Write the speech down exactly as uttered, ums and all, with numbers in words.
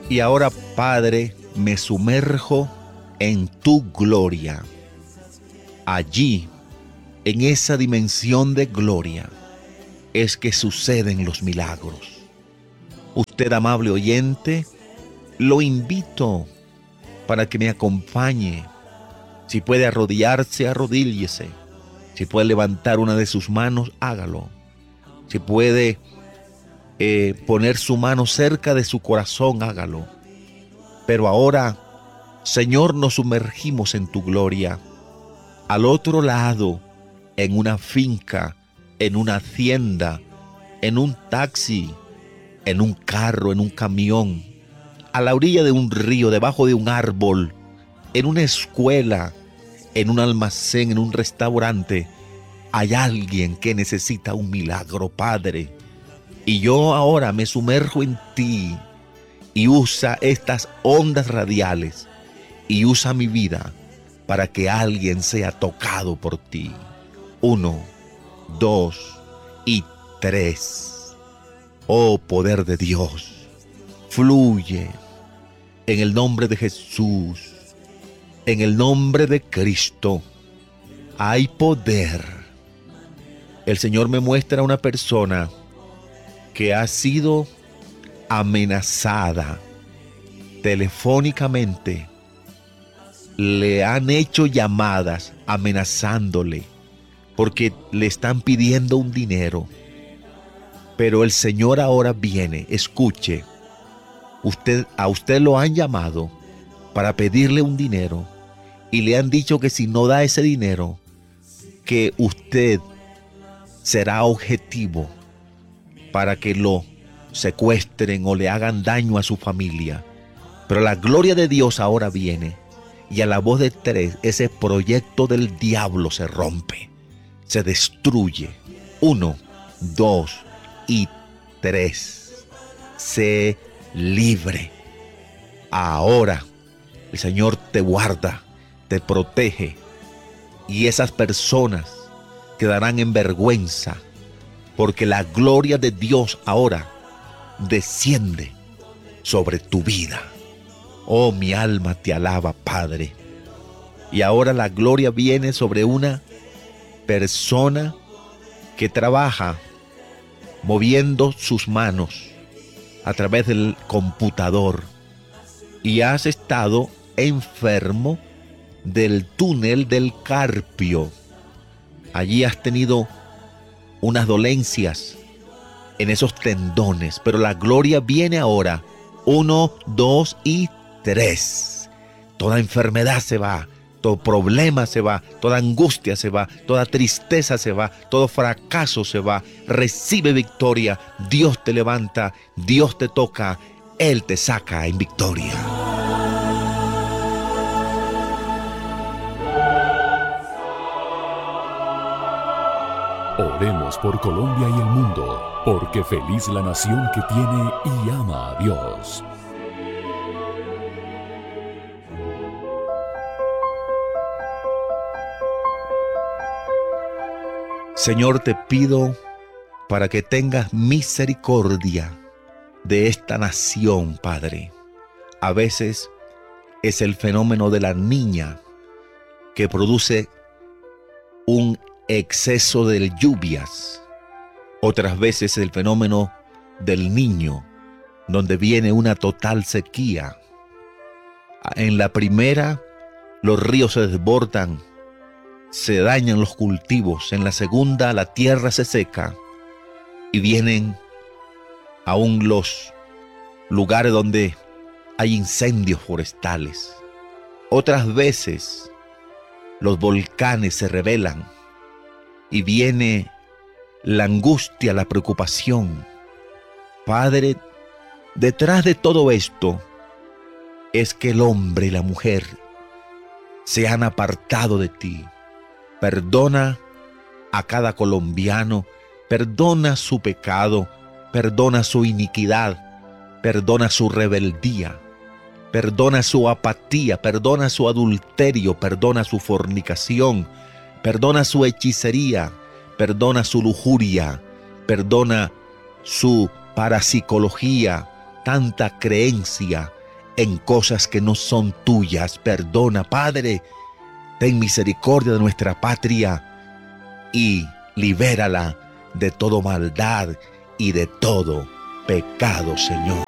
Y ahora, Padre, me sumerjo en tu gloria. Allí, en esa dimensión de gloria, es que suceden los milagros. Usted, amable oyente, lo invito para que me acompañe. Si puede arrodillarse, arrodíllese. Si puede levantar una de sus manos, hágalo. Si puede eh, poner su mano cerca de su corazón, hágalo. Pero ahora, Señor, nos sumergimos en tu gloria. Al otro lado, en una finca, en una hacienda, en un taxi, en un carro, en un camión, a la orilla de un río, debajo de un árbol, en una escuela, en un almacén, en un restaurante, hay alguien que necesita un milagro, Padre. Y yo ahora me sumerjo en ti y usa estas ondas radiales y usa mi vida para que alguien sea tocado por ti. Uno, dos y tres. Oh, poder de Dios, fluye en el nombre de Jesús, en el nombre de Cristo. Hay poder. El Señor me muestra a una persona que ha sido amenazada telefónicamente. Le han hecho llamadas amenazándole porque le están pidiendo un dinero. Pero el Señor ahora viene, escuche, usted, a usted lo han llamado para pedirle un dinero y le han dicho que si no da ese dinero, que usted será objetivo para que lo secuestren o le hagan daño a su familia. Pero la gloria de Dios ahora viene y a la voz de tres, ese proyecto del diablo se rompe, se destruye. Uno, dos y tres. Sé libre. Ahora el Señor te guarda, te protege y esas personas quedarán en vergüenza porque la gloria de Dios ahora desciende sobre tu vida. Oh, mi alma te alaba, Padre. Y ahora la gloria viene sobre una persona que trabaja moviendo sus manos a través del computador y has estado enfermo del túnel del carpio. Allí has tenido unas dolencias en esos tendones, pero la gloria viene ahora. Uno, dos y tres. Toda enfermedad se va, todo problema se va, toda angustia se va, toda tristeza se va, todo fracaso se va. Recibe victoria. Dios te levanta, Dios te toca, Él te saca en victoria. Oremos por Colombia y el mundo, porque feliz la nación que tiene y ama a Dios. Señor, te pido para que tengas misericordia de esta nación, Padre. A veces es el fenómeno de la niña que produce un exceso de lluvias. Otras veces el fenómeno del niño, donde viene una total sequía. En la primera, los ríos se desbordan, se dañan los cultivos. En la segunda, la tierra se seca y vienen aún los lugares donde hay incendios forestales. Otras veces, los volcanes se rebelan y viene la angustia, la preocupación. Padre, detrás de todo esto es que el hombre y la mujer se han apartado de ti. Perdona a cada colombiano, perdona su pecado, perdona su iniquidad, perdona su rebeldía, perdona su apatía, perdona su adulterio, perdona su fornicación, perdona su hechicería, perdona su lujuria, perdona su parapsicología, tanta creencia en cosas que no son tuyas. Perdona, Padre. Ten misericordia de nuestra patria y libérala de toda maldad y de todo pecado, Señor.